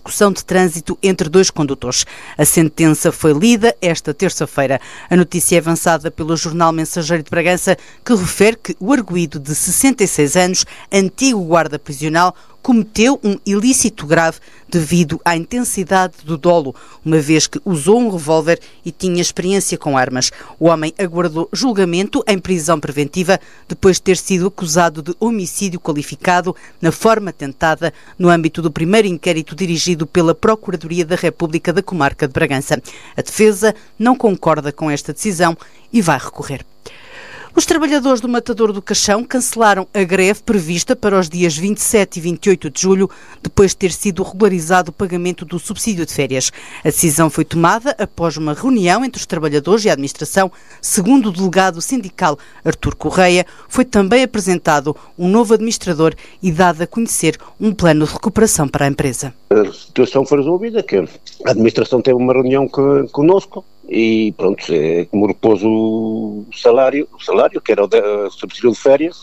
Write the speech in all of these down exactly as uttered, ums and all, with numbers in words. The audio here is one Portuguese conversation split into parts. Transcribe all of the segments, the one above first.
discussão de trânsito entre dois condutores. A sentença foi lida esta terça-feira. A notícia é avançada pelo jornal Mensageiro de Bragança, que refere que o arguido de sessenta e seis anos, antigo guarda prisional, cometeu um ilícito grave devido à intensidade do dolo, uma vez que usou um revólver e tinha experiência com armas. O homem aguardou julgamento em prisão preventiva depois de ter sido acusado de homicídio qualificado na forma tentada no âmbito do primeiro inquérito dirigido pela Procuradoria da República da Comarca de Bragança. A defesa não concorda com esta decisão e vai recorrer. Os trabalhadores do Matadouro do Caixão cancelaram a greve prevista para os dias vinte e sete e vinte e oito de julho, depois de ter sido regularizado o pagamento do subsídio de férias. A decisão foi tomada após uma reunião entre os trabalhadores e a administração. Segundo o delegado sindical Artur Correia, foi também apresentado um novo administrador e dado a conhecer um plano de recuperação para a empresa. A situação foi resolvida, que a administração teve uma reunião connosco. E pronto, é, como repôs o salário, o salário, que era o, de, o subsídio de férias,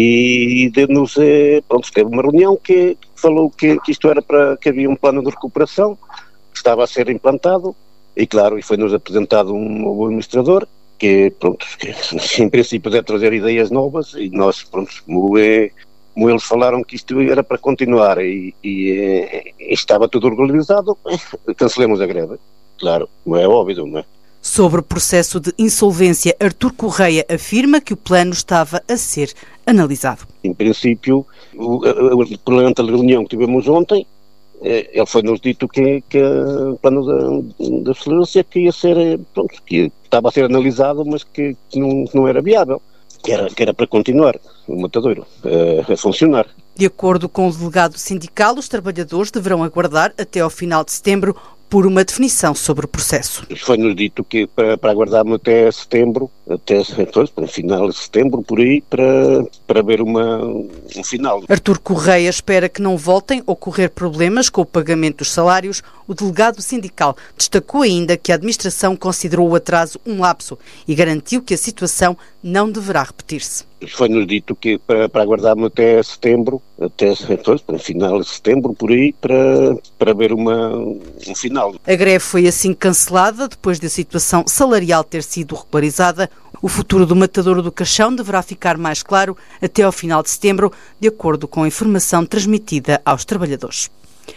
e deu-nos, é, pronto, teve uma reunião que falou que, que isto era para, que havia um plano de recuperação, que estava a ser implantado, e claro, e foi-nos apresentado um novo administrador, que pronto, que em princípio deve trazer ideias novas, e nós, pronto, como, é, como eles falaram que isto era para continuar, e, e, e estava tudo organizado, cancelemos a greve. Claro, não é óbvio, não é? Sobre o processo de insolvência, Artur Correia afirma que o plano estava a ser analisado. Em princípio, durante a reunião que tivemos ontem, ele foi-nos dito que, que o plano da excelência que ia ser, pronto, que estava a ser analisado, mas que não, não era viável, que era, que era para continuar o Matadouro a, a funcionar. De acordo com o delegado sindical, os trabalhadores deverão aguardar até ao final de setembro por uma definição sobre o processo. Foi-nos dito que para, para aguardarmos até setembro, até depois, para final de setembro, por aí, para, para ver uma, um final. Artur Correia espera que não voltem a ocorrer problemas com o pagamento dos salários. O delegado sindical destacou ainda que a administração considerou o atraso um lapso e garantiu que a situação não deverá repetir-se. Foi-nos dito que para, para aguardarmos até setembro, até depois, para final de setembro, por aí, para, para ver uma, um final. A greve foi assim cancelada depois da situação salarial ter sido regularizada. O futuro do Matadouro do Caixão deverá ficar mais claro até ao final de setembro, de acordo com a informação transmitida aos trabalhadores.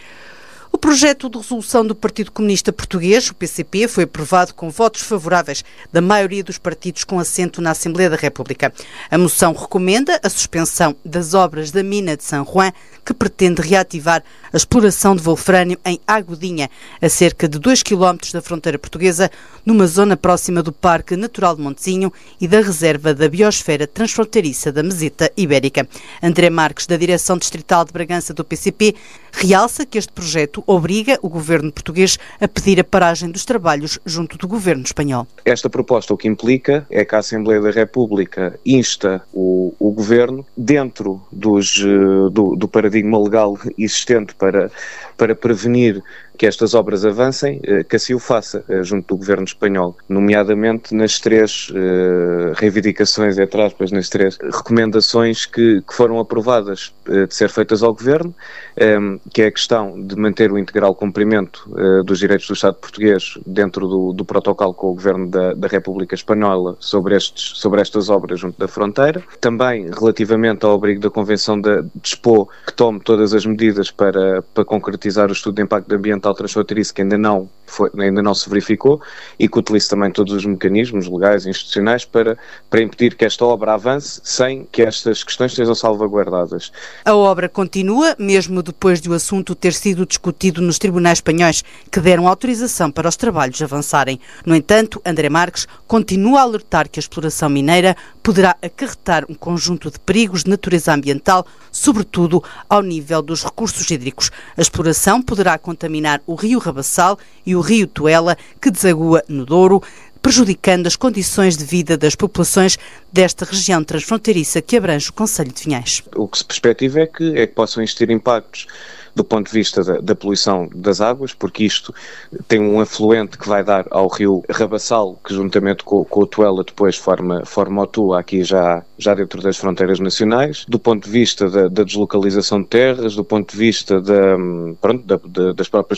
O projeto de resolução do Partido Comunista Português, o P C P, foi aprovado com votos favoráveis da maioria dos partidos com assento na Assembleia da República. A moção recomenda a suspensão das obras da mina de San Juan, que pretende reativar a exploração de wolfrânio em Agudinha, a cerca de dois quilómetros da fronteira portuguesa, numa zona próxima do Parque Natural de Montezinho e da Reserva da Biosfera Transfronteiriça da Meseta Ibérica. André Marques, da Direção Distrital de Bragança do P C P, realça que este projeto obriga o governo português a pedir a paragem dos trabalhos junto do governo espanhol. Esta proposta o que implica é que a Assembleia da República insta o, o governo, dentro dos, do, do paradigma legal existente para, para prevenir que estas obras avancem, que assim o faça junto do governo espanhol, nomeadamente nas três uh, reivindicações, entre aspas, nas três recomendações que, que foram aprovadas uh, de ser feitas ao governo, um, que é a questão de manter o integral cumprimento uh, dos direitos do Estado português dentro do, do protocolo com o governo da, da República Espanhola sobre, estes, sobre estas obras junto da fronteira, também relativamente ao abrigo da Convenção de, de Espoo, que tome todas as medidas para, para concretizar o estudo de impacto ambiental transfronteiriço, que ainda não, foi, ainda não se verificou, e que utilize também todos os mecanismos legais e institucionais para, para impedir que esta obra avance sem que estas questões sejam salvaguardadas. A obra continua, mesmo depois de o assunto ter sido discutido nos tribunais espanhóis, que deram autorização para os trabalhos avançarem. No entanto, André Marques continua a alertar que a exploração mineira poderá acarretar um conjunto de perigos de natureza ambiental, sobretudo ao nível dos recursos hídricos. A exploração poderá contaminar o rio Rabassal e o rio Tuela, que desagua no Douro, prejudicando as condições de vida das populações desta região transfronteiriça que abrange o concelho de Vinhais. O que se perspectiva é que, é que possam existir impactos do ponto de vista da, da poluição das águas, porque isto tem um afluente que vai dar ao rio Rabassal, que juntamente com, com o Tuela depois forma, forma o Tua, aqui já, já dentro das fronteiras nacionais. Do ponto de vista da, da deslocalização de terras, do ponto de vista da, pronto, da, da, das próprias